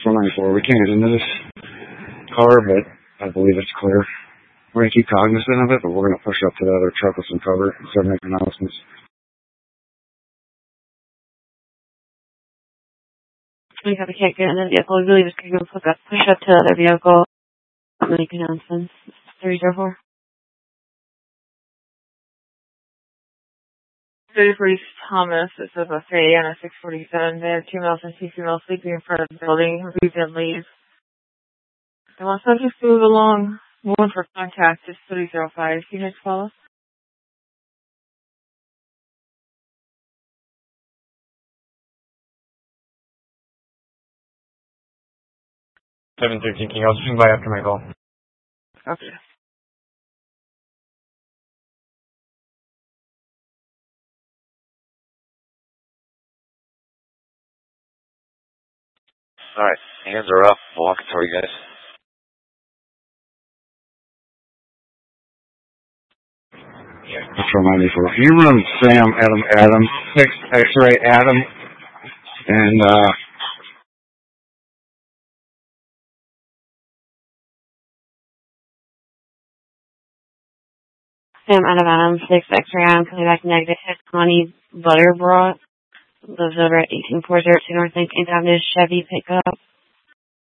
494. We can't get into this car, but I believe it's clear. We're going to keep cognizant of it, but we're going to push up to the other truck with some cover and start making announcements. We have a can't get in the vehicle. We believe it's going to push up to the other vehicle. Make announcements. 304. 3040 Thomas. It says a 3 a.m. at 6:47. They have 2 males and 2 females sleeping in front of the building. Leave them leave. They want subjects to move along. One for contact is 305. Units follow. 713 King. I'll swing by after my call. Okay. Alright, hands are up. Walking toward you guys. That's from 94. Can you run Sam, Adam, 6 X-ray Adam, and Sam Adam, 6 X-ray Adam, coming back negative. His Connie Butter brought. Lives over at 18402 North Lincoln Avenue, Chevy pickup.